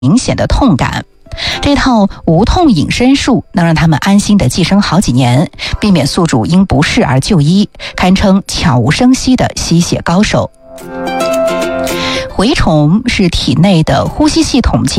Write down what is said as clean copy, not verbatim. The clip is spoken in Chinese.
明显的痛感。这套无痛隐身术能让他们安心地寄生好几年，避免宿主因不适而就医，堪称悄无声息的吸血高手。蛔虫是体内的呼吸系统